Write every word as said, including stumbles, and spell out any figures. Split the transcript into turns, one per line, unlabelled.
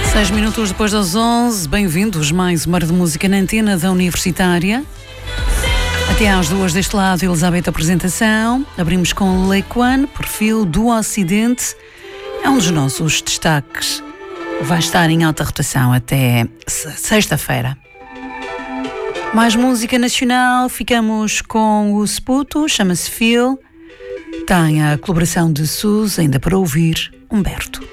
Seis minutos depois das onze, bem-vindos mais uma hora de música na antena da Universitária. Até às duas deste lado, Elizabeth, apresentação. Abrimos com Lake One, perfil do Ocidente. É um dos nossos destaques. Vai estar em alta rotação até sexta-feira. Mais música nacional, ficamos com o Sputo, chama-se Feel. Tem a colaboração de Sus, ainda para ouvir, Humberto.